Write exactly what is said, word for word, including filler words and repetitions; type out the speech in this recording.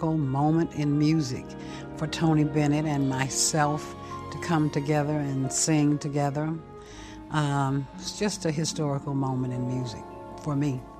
historical moment in music for Tony Bennett and myself to come together and sing together. Um, it's just a historical moment in music for me.